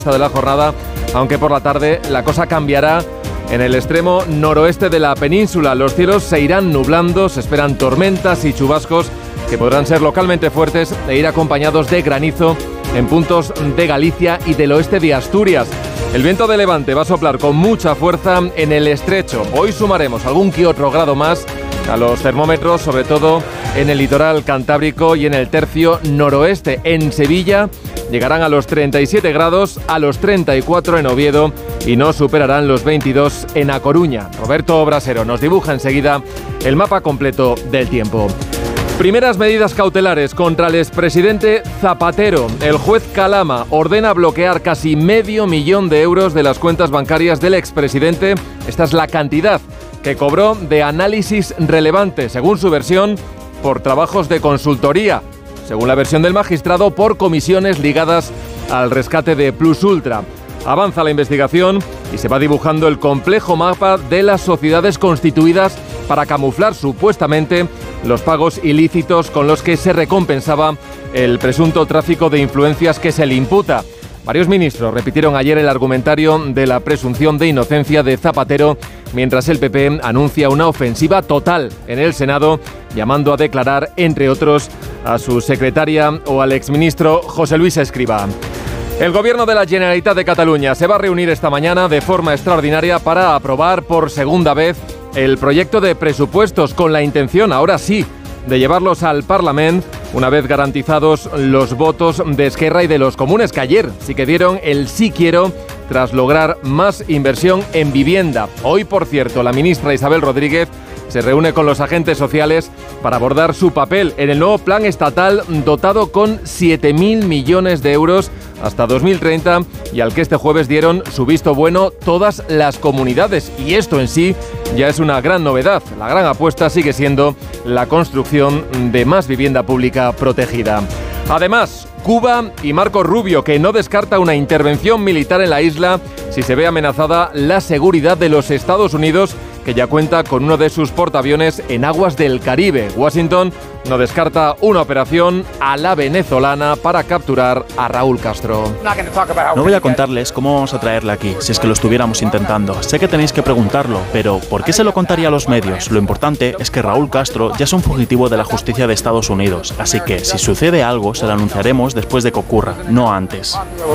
de la jornada, aunque por la tarde la cosa cambiará en el extremo noroeste de la península. Los cielos se irán nublando, se esperan tormentas y chubascos que podrán ser localmente fuertes e ir acompañados de granizo en puntos de Galicia y del oeste de Asturias. El viento de levante va a soplar con mucha fuerza en el estrecho. Hoy sumaremos algún que otro grado más a los termómetros, sobre todo en el litoral cantábrico y en el tercio noroeste. En Sevilla llegarán a los 37 grados, a los 34 en Oviedo y no superarán los 22 en A Coruña. Roberto Brasero nos dibuja enseguida el mapa completo del tiempo. Primeras medidas cautelares contra el expresidente Zapatero. El juez Calama ordena bloquear casi $500,000 de euros de las cuentas bancarias del expresidente. Esta es la cantidad que cobró de análisis relevante, según su versión, por trabajos de consultoría. Según la versión del magistrado, por comisiones ligadas al rescate de Plus Ultra. Avanza la investigación y se va dibujando el complejo mapa de las sociedades constituidas para camuflar supuestamente los pagos ilícitos con los que se recompensaba el presunto tráfico de influencias que se le imputa. Varios ministros repitieron ayer el argumentario de la presunción de inocencia de Zapatero, mientras el PP anuncia una ofensiva total en el Senado, llamando a declarar, entre otros, a su secretaria o al exministro José Luis Escrivá. El Gobierno de la Generalitat de Cataluña se va a reunir esta mañana de forma extraordinaria para aprobar por segunda vez el proyecto de presupuestos, con la intención, ahora sí, de llevarlos al Parlamento una vez garantizados los votos de Esquerra y de los comunes, que ayer sí que dieron el sí quiero tras lograr más inversión en vivienda. Hoy, por cierto, la ministra Isabel Rodríguez se reúne con los agentes sociales para abordar su papel en el nuevo plan estatal dotado con 7.000 millones de euros hasta 2030 y al que este jueves dieron su visto bueno todas las comunidades. Y esto en sí ya es una gran novedad. La gran apuesta sigue siendo la construcción de más vivienda pública protegida. Además, Cuba y Marco Rubio, que no descarta una intervención militar en la isla si se ve amenazada la seguridad de los Estados Unidos, que ya cuenta con uno de sus portaaviones en aguas del Caribe. Washington no descarta una operación a la venezolana para capturar a Raúl Castro. No voy a contarles cómo vamos a traerle aquí, si es que lo estuviéramos intentando. Sé que tenéis que preguntarlo, pero ¿por qué se lo contaría a los medios? Lo importante es que Raúl Castro ya es un fugitivo de la justicia de Estados Unidos, así que si sucede algo se lo anunciaremos después de que ocurra, no antes.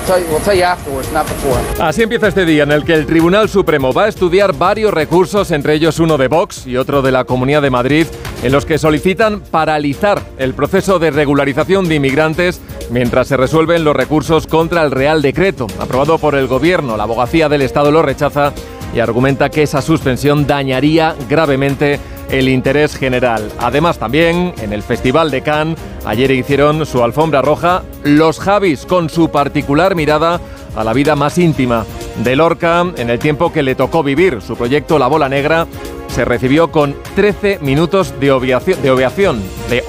Así empieza este día en el que el Tribunal Supremo va a estudiar varios recursos, entre ellos uno de Vox y otro de la Comunidad de Madrid, en los que solicitan paralizar el proceso de regularización de inmigrantes mientras se resuelven los recursos contra el Real Decreto, aprobado por el Gobierno. La Abogacía del Estado lo rechaza y argumenta que esa suspensión dañaría gravemente el interés general. Además, también en el Festival de Cannes ayer hicieron su alfombra roja los Javis, con su particular mirada a la vida más íntima de Lorca en el tiempo que le tocó vivir. Su proyecto La Bola Negra se recibió con 13 minutos de ovación,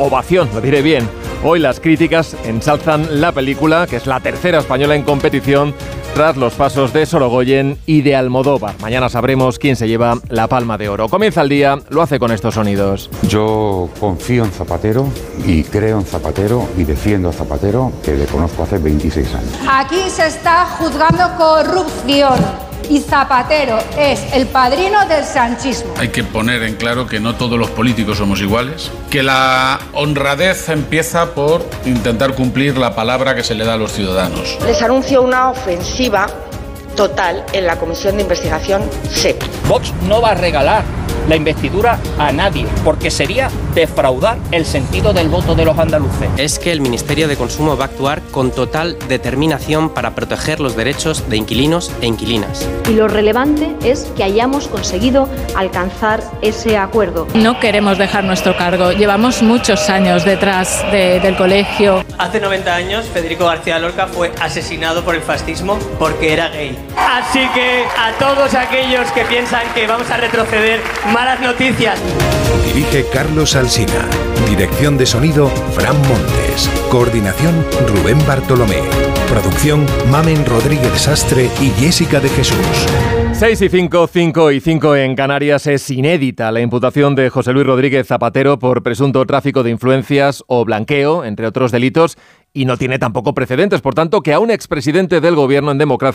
lo diré bien. Hoy las críticas ensalzan la película, que es la tercera española en competición, tras los pasos de Sorogoyen y de Almodóvar. Mañana sabremos quién se lleva la Palma de Oro. Comienza el día, lo hace con estos sonidos. Yo confío en Zapatero y creo en Zapatero y defiendo a Zapatero, que le conozco hace 26 años. Aquí se está juzgando corrupción. Y Zapatero es el padrino del sanchismo. Hay que poner en claro que no todos los políticos somos iguales, que la honradez empieza por intentar cumplir la palabra que se le da a los ciudadanos. Les anuncio una ofensiva total en la Comisión de Investigación SEPI. Vox no va a regalar la investidura a nadie, porque sería defraudar el sentido del voto de los andaluces. Es que el Ministerio de Consumo va a actuar con total determinación para proteger los derechos de inquilinos e inquilinas. Y lo relevante es que hayamos conseguido alcanzar ese acuerdo. No queremos dejar nuestro cargo, llevamos muchos años detrás del colegio. Hace 90 años Federico García Lorca fue asesinado por el fascismo porque era gay. Así que a todos aquellos que piensan que vamos a retroceder, malas noticias. Dirige Carlos Alsina. Dirección de sonido, Fran Montes. Coordinación, Rubén Bartolomé. Producción, Mamen Rodríguez Sastre y Jessica de Jesús. 6 y 5, 5 y 5 en Canarias. Es inédita la imputación de José Luis Rodríguez Zapatero por presunto tráfico de influencias o blanqueo, entre otros delitos, y no tiene tampoco precedentes. Por tanto, que a un expresidente del Gobierno en democracia